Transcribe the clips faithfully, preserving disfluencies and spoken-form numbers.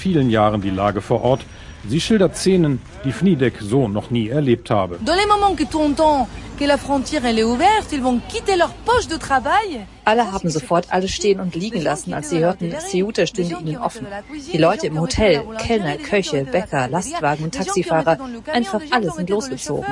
vielen Jahren die Lage vor Ort. Sie schildert Szenen, die Fnidek so noch nie erlebt habe. Alle haben sofort alles stehen und liegen lassen, als sie hörten, Ceuta stünde ihnen offen. Die Leute im Hotel, Kellner, Köche, Bäcker, Lastwagen und Taxifahrer, einfach alle sind losgezogen.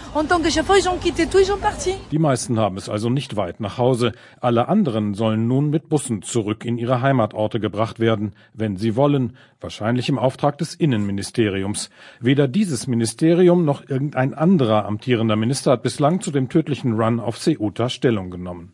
Die meisten haben es also nicht weit nach Hause. Alle anderen sollen nun mit Bussen zurück in ihre Heimatorte gebracht werden, wenn sie wollen, wahrscheinlich im Auftrag des Innenministeriums. Weder dieses Ministerium noch irgendein anderer amtierender Minister hat bislang zu dem tödlichen Run auf Ceuta Stellung genommen.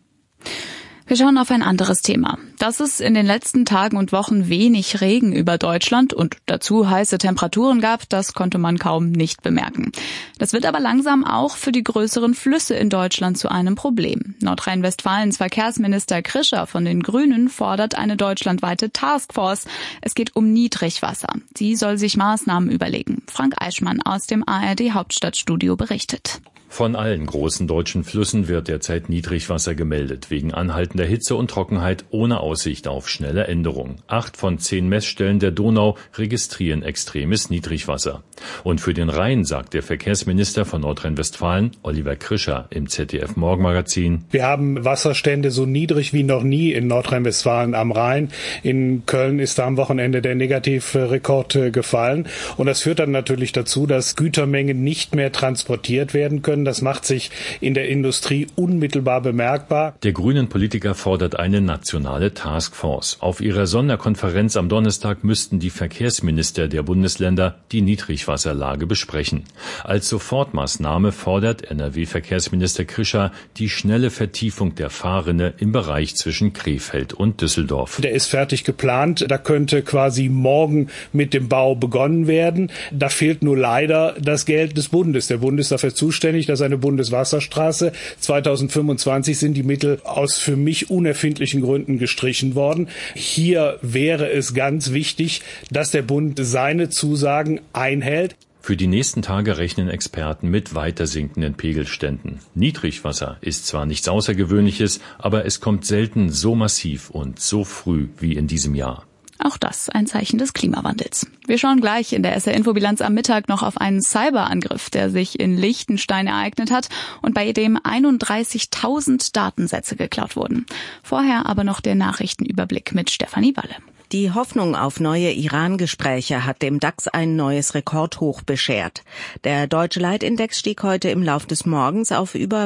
Wir schauen auf ein anderes Thema. Dass es in den letzten Tagen und Wochen wenig Regen über Deutschland und dazu heiße Temperaturen gab, das konnte man kaum nicht bemerken. Das wird aber langsam auch für die größeren Flüsse in Deutschland zu einem Problem. Nordrhein-Westfalens Verkehrsminister Krischer von den Grünen fordert eine deutschlandweite Taskforce. Es geht um Niedrigwasser. Sie soll sich Maßnahmen überlegen. Frank Eichmann aus dem A R D Hauptstadtstudio berichtet. Von allen großen deutschen Flüssen wird derzeit Niedrigwasser gemeldet, wegen anhaltender Hitze und Trockenheit ohne Aussicht auf schnelle Änderung. Acht von zehn Messstellen der Donau registrieren extremes Niedrigwasser. Und für den Rhein sagt der Verkehrsminister von Nordrhein-Westfalen, Oliver Krischer, im Z D F-Morgenmagazin: Wir haben Wasserstände so niedrig wie noch nie in Nordrhein-Westfalen am Rhein. In Köln ist da am Wochenende der Negativrekord gefallen. Und das führt dann natürlich dazu, dass Gütermengen nicht mehr transportiert werden können. Das macht sich in der Industrie unmittelbar bemerkbar. Der grünen Politiker fordert eine nationale Taskforce. Auf ihrer Sonderkonferenz am Donnerstag müssten die Verkehrsminister der Bundesländer die Niedrigwasserlage besprechen. Als Sofortmaßnahme fordert N R W-Verkehrsminister Krischer die schnelle Vertiefung der Fahrrinne im Bereich zwischen Krefeld und Düsseldorf. Der ist fertig geplant. Da könnte quasi morgen mit dem Bau begonnen werden. Da fehlt nur leider das Geld des Bundes. Der Bund ist dafür zuständig, dass eine Bundeswasserstraße. zweitausendfünfundzwanzig sind die Mittel aus für mich unerfindlichen Gründen gestrichen worden. Hier wäre es ganz wichtig, dass der Bund seine Zusagen einhält. Für die nächsten Tage rechnen Experten mit weiter sinkenden Pegelständen. Niedrigwasser ist zwar nichts Außergewöhnliches, aber es kommt selten so massiv und so früh wie in diesem Jahr. Auch das ein Zeichen des Klimawandels. Wir schauen gleich in der S R-Infobilanz am Mittag noch auf einen Cyberangriff, der sich in Liechtenstein ereignet hat und bei dem einunddreißigtausend Datensätze geklaut wurden. Vorher aber noch der Nachrichtenüberblick mit Stefanie Walle. Die Hoffnung auf neue Iran-Gespräche hat dem DAX ein neues Rekordhoch beschert. Der deutsche Leitindex stieg heute im Lauf des Morgens auf über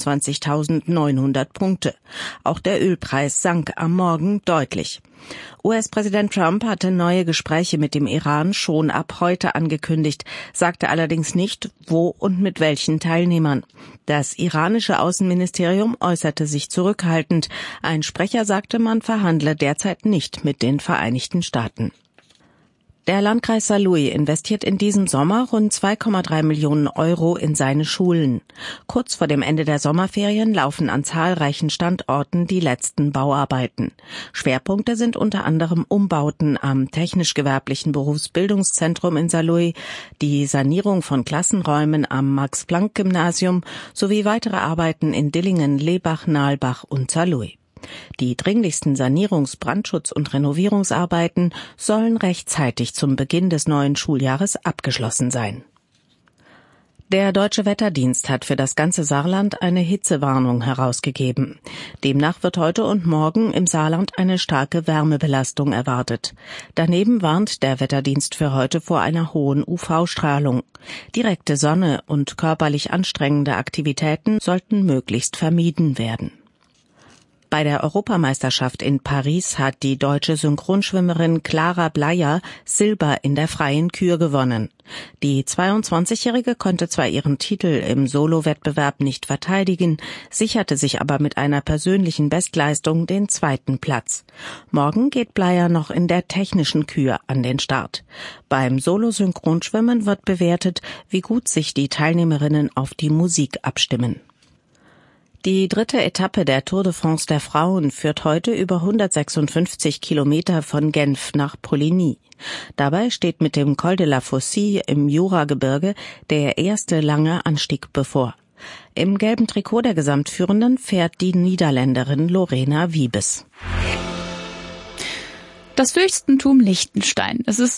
fünfundzwanzigtausendneunhundert Punkte. Auch der Ölpreis sank am Morgen deutlich. U S-Präsident Trump hatte neue Gespräche mit dem Iran schon ab heute angekündigt, sagte allerdings nicht, wo und mit welchen Teilnehmern. Das iranische Außenministerium äußerte sich zurückhaltend. Ein Sprecher sagte, man verhandle derzeit nicht mit den Vereinigten Staaten. Der Landkreis Saarlouis investiert in diesem Sommer rund zwei Komma drei Millionen Euro in seine Schulen. Kurz vor dem Ende der Sommerferien laufen an zahlreichen Standorten die letzten Bauarbeiten. Schwerpunkte sind unter anderem Umbauten am technisch-gewerblichen Berufsbildungszentrum in Saarlouis, die Sanierung von Klassenräumen am Max-Planck-Gymnasium sowie weitere Arbeiten in Dillingen, Lebach, Nalbach und Saarlouis. Die dringlichsten Sanierungs-, Brandschutz- und Renovierungsarbeiten sollen rechtzeitig zum Beginn des neuen Schuljahres abgeschlossen sein. Der Deutsche Wetterdienst hat für das ganze Saarland eine Hitzewarnung herausgegeben. Demnach wird heute und morgen im Saarland eine starke Wärmebelastung erwartet. Daneben warnt der Wetterdienst für heute vor einer hohen U V-Strahlung. Direkte Sonne und körperlich anstrengende Aktivitäten sollten möglichst vermieden werden. Bei der Europameisterschaft in Paris hat die deutsche Synchronschwimmerin Clara Bleier Silber in der freien Kür gewonnen. Die zweiundzwanzigjährige konnte zwar ihren Titel im Solo-Wettbewerb nicht verteidigen, sicherte sich aber mit einer persönlichen Bestleistung den zweiten Platz. Morgen geht Bleier noch in der technischen Kür an den Start. Beim Solo-Synchronschwimmen wird bewertet, wie gut sich die Teilnehmerinnen auf die Musik abstimmen. Die dritte Etappe der Tour de France der Frauen führt heute über hundertsechsundfünfzig Kilometer von Genf nach Poligny. Dabei steht mit dem Col de la Faucille im Juragebirge der erste lange Anstieg bevor. Im gelben Trikot der Gesamtführenden fährt die Niederländerin Lorena Wiebes. Das Fürstentum Liechtenstein. Es ist